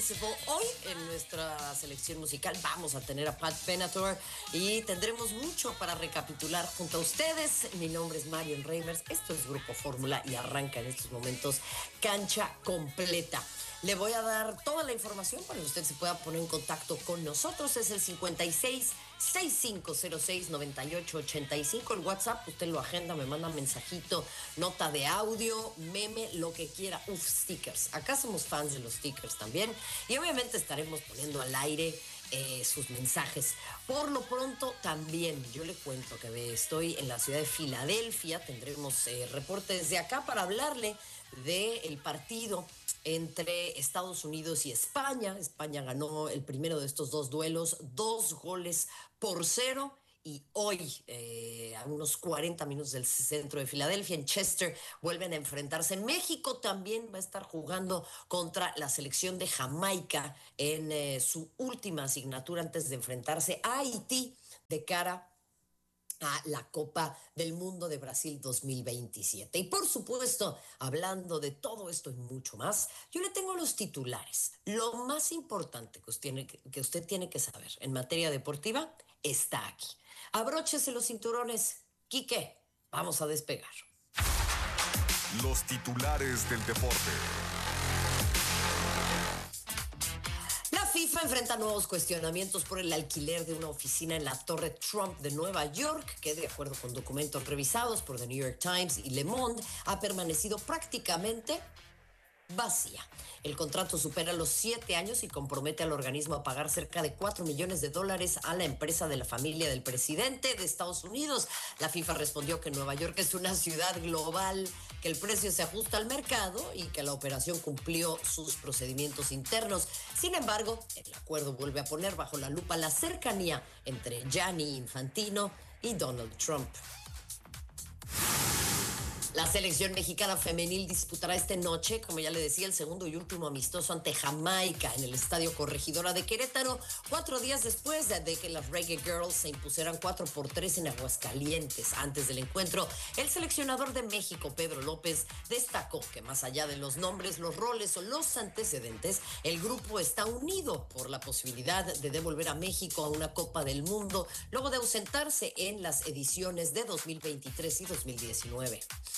Invincible. Hoy en nuestra selección musical vamos a tener a Pat Benatar y tendremos mucho para recapitular junto a ustedes. Mi nombre es Marion Reimers, esto es Grupo Fórmula y arranca en estos momentos Cancha Completa. Le voy a dar toda la información para que usted se pueda poner en contacto con nosotros. Es el 56-6506-9885. El WhatsApp, usted lo agenda, me manda mensajito, nota de audio, meme, lo que quiera. Stickers. Acá somos fans de los stickers también. Y obviamente estaremos poniendo al aire sus mensajes. Por lo pronto, también yo le cuento que estoy en la ciudad de Filadelfia. Tendremos reporte desde acá para hablarle del partido entre Estados Unidos y España. España ganó el primero de estos dos duelos, 2-0. Y hoy, a unos 40 minutos del centro de Filadelfia, en Chester, vuelven a enfrentarse. México también va a estar jugando contra la selección de Jamaica en su última asignatura antes de enfrentarse a Haití de cara a la Copa del Mundo de Brasil 2027. Y por supuesto, hablando de todo esto y mucho más, yo le tengo los titulares. Lo más importante que usted tiene que saber en materia deportiva está aquí. Abróchese los cinturones. Quique, vamos a despegar. Los titulares del deporte. La FIFA enfrenta nuevos cuestionamientos por el alquiler de una oficina en la Torre Trump de Nueva York, que de acuerdo con documentos revisados por The New York Times y Le Monde, ha permanecido prácticamente vacía. El contrato supera los 7 años y compromete al organismo a pagar cerca de $4 millones a la empresa de la familia del presidente de Estados Unidos. La FIFA respondió que Nueva York es una ciudad global, que el precio se ajusta al mercado y que la operación cumplió sus procedimientos internos. Sin embargo, el acuerdo vuelve a poner bajo la lupa la cercanía entre Gianni Infantino y Donald Trump. La selección mexicana femenil disputará esta noche, como ya le decía, el segundo y último amistoso ante Jamaica en el Estadio Corregidora de Querétaro, 4 días después de que las Reggae Girls se impusieran 4-3 en Aguascalientes. Antes del encuentro, el seleccionador de México, Pedro López, destacó que más allá de los nombres, los roles o los antecedentes, el grupo está unido por la posibilidad de devolver a México a una Copa del Mundo luego de ausentarse en las ediciones de 2023 y 2019.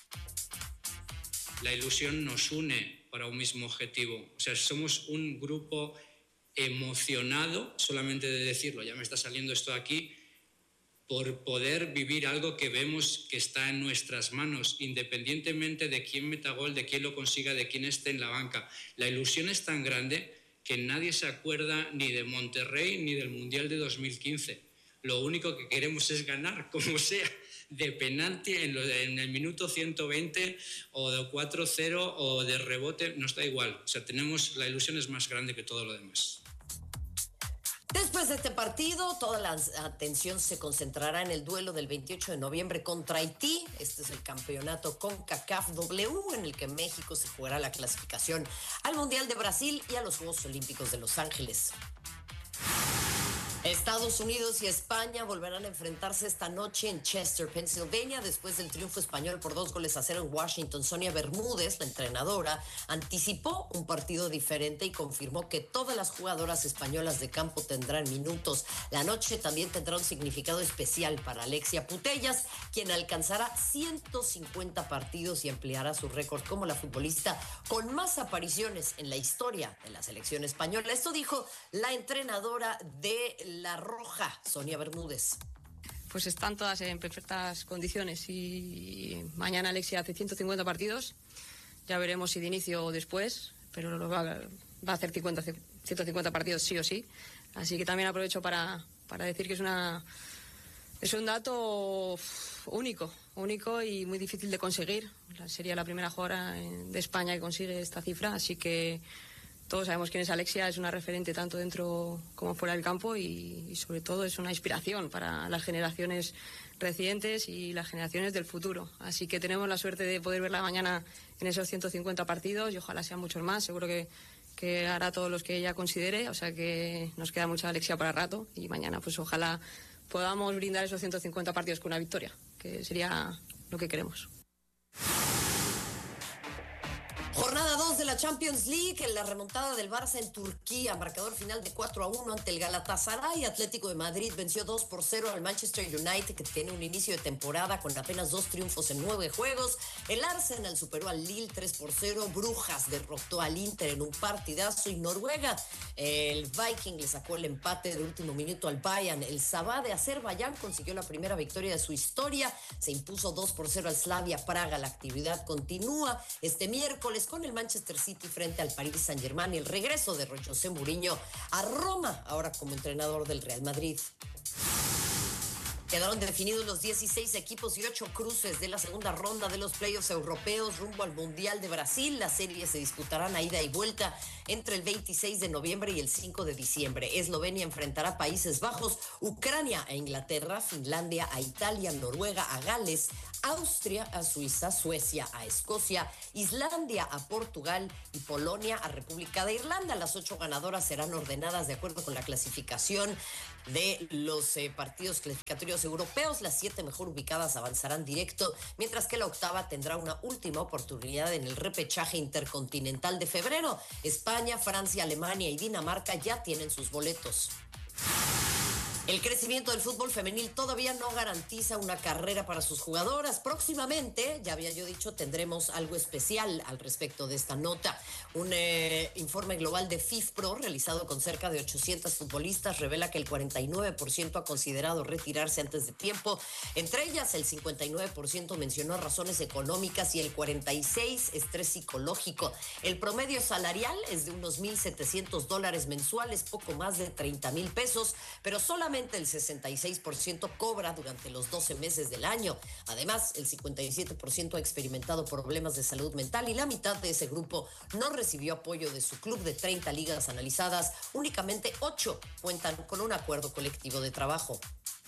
La ilusión nos une para un mismo objetivo. O sea, somos un grupo emocionado, solamente de decirlo, ya me está saliendo esto aquí, por poder vivir algo que vemos que está en nuestras manos, independientemente de quién meta gol, de quién lo consiga, de quién esté en la banca. La ilusión es tan grande que nadie se acuerda ni de Monterrey ni del Mundial de 2015. Lo único que queremos es ganar, como sea, de penalti en el minuto 120 o de 4-0 o de rebote, nos da igual. O sea, la ilusión es más grande que todo lo demás. Después de este partido, toda la atención se concentrará en el duelo del 28 de noviembre contra Haití. Este es el campeonato CONCACAF W, en el que México se jugará la clasificación al Mundial de Brasil y a los Juegos Olímpicos de Los Ángeles. Estados Unidos y España volverán a enfrentarse esta noche en Chester, Pensilvania, después del triunfo español por 2-0 en Washington. Sonia Bermúdez, la entrenadora, anticipó un partido diferente y confirmó que todas las jugadoras españolas de campo tendrán minutos. La noche también tendrá un significado especial para Alexia Putellas, quien alcanzará 150 partidos y ampliará su récord como la futbolista con más apariciones en la historia de la selección española. Esto dijo la entrenadora de La Roja, Sonia Bermúdez. Pues están todas en perfectas condiciones y mañana Alexia hace 150 partidos, ya veremos si de inicio o después, pero va a hacer 150 partidos sí o sí, así que también aprovecho para decir que es un dato único y muy difícil de conseguir. Sería la primera jugadora de España que consigue esta cifra, así que todos sabemos quién es Alexia, es una referente tanto dentro como fuera del campo y sobre todo es una inspiración para las generaciones recientes y las generaciones del futuro. Así que tenemos la suerte de poder verla mañana en esos 150 partidos y ojalá sean muchos más. Seguro que hará todos los que ella considere, o sea que nos queda mucha Alexia para rato y mañana pues ojalá podamos brindar esos 150 partidos con una victoria, que sería lo que queremos. Jornada 2 de la Champions League, en la remontada del Barça en Turquía, marcador final de 4-1 ante el Galatasaray. Atlético de Madrid venció 2-0 al Manchester United, que tiene un inicio de temporada con apenas 2 triunfos en 9 juegos. El Arsenal superó al Lille 3-0. Brujas derrotó al Inter en un partidazo. Y Noruega, el Viking le sacó el empate de último minuto al Bayern. El Sabah de Azerbaiyán consiguió la primera victoria de su historia. Se impuso 2-0 al Slavia Praga. La actividad continúa este miércoles con el Manchester City frente al Paris Saint-Germain y el regreso de José Mourinho a Roma, ahora como entrenador del Real Madrid. Quedaron definidos los 16 equipos y 8 cruces de la segunda ronda de los playoffs europeos rumbo al Mundial de Brasil. Las series se disputarán a ida y vuelta entre el 26 de noviembre y el 5 de diciembre. Eslovenia enfrentará a Países Bajos, Ucrania a Inglaterra, Finlandia a Italia, Noruega a Gales, Austria a Suiza, Suecia a Escocia, Islandia a Portugal y Polonia a República de Irlanda. Las 8 ganadoras serán ordenadas de acuerdo con la clasificación de los partidos clasificatorios europeos. Las 7 mejor ubicadas avanzarán directo, mientras que la octava tendrá una última oportunidad en el repechaje intercontinental de febrero. España, Francia, Alemania y Dinamarca ya tienen sus boletos. El crecimiento del fútbol femenil todavía no garantiza una carrera para sus jugadoras. Próximamente, ya había yo dicho, tendremos algo especial al respecto de esta nota. Un informe global de FIFPro realizado con cerca de 800 futbolistas revela que el 49% ha considerado retirarse antes de tiempo. Entre ellas, el 59% mencionó razones económicas y el 46% estrés psicológico. El promedio salarial es de unos $1,700 mensuales, poco más de 30,000 pesos, pero solamente el 66% cobra durante los 12 meses del año. Además, el 57% ha experimentado problemas de salud mental y la mitad de ese grupo no recibió apoyo de su club. De 30 ligas analizadas, únicamente 8 cuentan con un acuerdo colectivo de trabajo.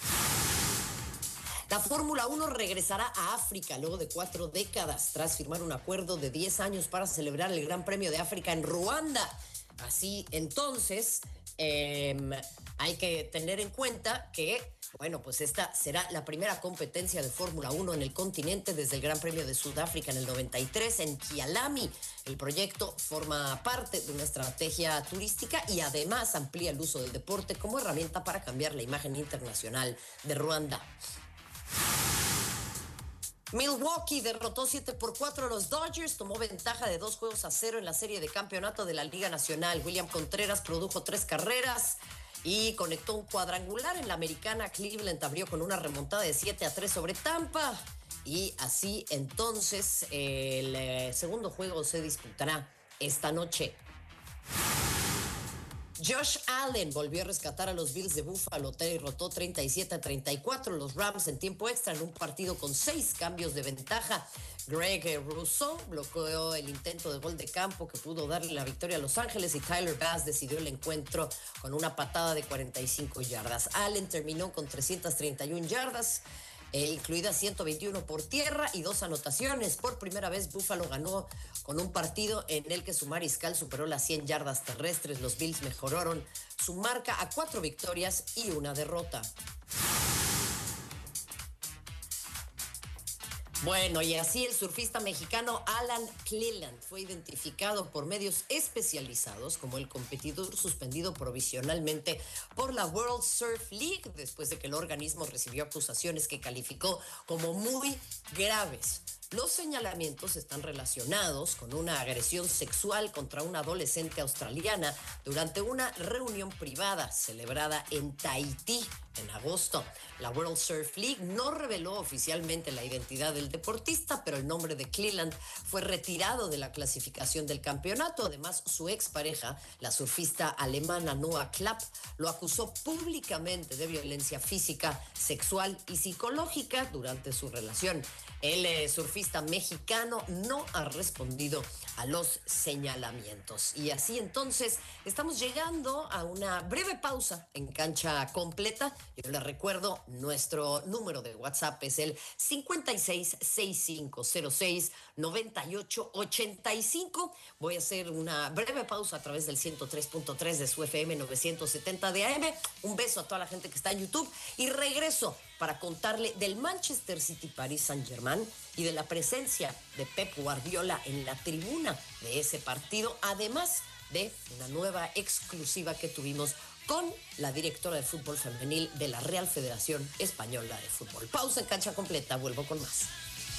La Fórmula 1 regresará a África luego de 4 décadas, tras firmar un acuerdo de 10 años para celebrar el Gran Premio de África en Ruanda. Así entonces, hay que tener en cuenta que, bueno, pues esta será la primera competencia de Fórmula 1 en el continente desde el Gran Premio de Sudáfrica en el 93 en Kialami. El proyecto forma parte de una estrategia turística y además amplía el uso del deporte como herramienta para cambiar la imagen internacional de Ruanda. Milwaukee derrotó 7-4 a los Dodgers, tomó ventaja de 2-0 en la serie de campeonato de la Liga Nacional. William Contreras produjo 3 carreras y conectó un cuadrangular. En la americana, Cleveland abrió con una remontada de 7-3 sobre Tampa. Y así entonces el segundo juego se disputará esta noche. Josh Allen volvió a rescatar a los Bills de Buffalo, derrotó 37-34 los Rams en tiempo extra en un partido con 6 cambios de ventaja. Greg Rousseau bloqueó el intento de gol de campo que pudo darle la victoria a Los Ángeles y Tyler Bass decidió el encuentro con una patada de 45 yardas. Allen terminó con 331 yardas. Incluidas 121 por tierra y 2 anotaciones. Por primera vez Buffalo ganó con un partido en el que su mariscal superó las 100 yardas terrestres. Los Bills mejoraron su marca a 4 victorias y 1 derrota. Bueno, y así el surfista mexicano Alan Cleland fue identificado por medios especializados como el competidor suspendido provisionalmente por la World Surf League después de que el organismo recibió acusaciones que calificó como muy graves. Los señalamientos están relacionados con una agresión sexual contra una adolescente australiana durante una reunión privada celebrada en Tahití en agosto. La World Surf League no reveló oficialmente la identidad del deportista, pero el nombre de Cleland fue retirado de la clasificación del campeonato. Además, su expareja, la surfista alemana Noah Klapp, lo acusó públicamente de violencia física, sexual y psicológica durante su relación. El surfista mexicano no ha respondido a los señalamientos. Y así entonces estamos llegando a una breve pausa en Cancha Completa. Yo les recuerdo, nuestro número de WhatsApp es el 5665069885. Voy a hacer una breve pausa a través del 103.3 de su FM 970 de AM. Un beso a toda la gente que está en YouTube y regreso para contarle del Manchester City Paris Saint-Germain y de la presencia de Pep Guardiola en la tribuna de ese partido, además de una nueva exclusiva que tuvimos con la directora de fútbol femenil de la Real Federación Española de Fútbol. Pausa en Cancha Completa, vuelvo con más.